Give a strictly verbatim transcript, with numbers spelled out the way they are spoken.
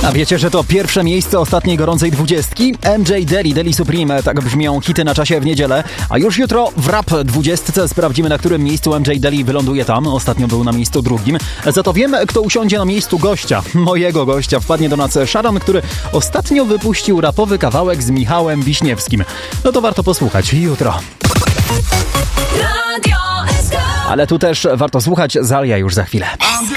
A wiecie, że to pierwsze miejsce ostatniej gorącej dwudziestki? M J Deli, Deli Supreme, tak brzmią hity na czasie w niedzielę. A już jutro w rap dwudziestce sprawdzimy, na którym miejscu M J Deli wyląduje tam. Ostatnio był na miejscu drugim. Za to wiem, kto usiądzie na miejscu gościa. Mojego gościa. Wpadnie do nas Sharon, który ostatnio wypuścił rapowy kawałek z Michałem Wiśniewskim. No to warto posłuchać jutro. Ale tu też warto słuchać Zalia już za chwilę.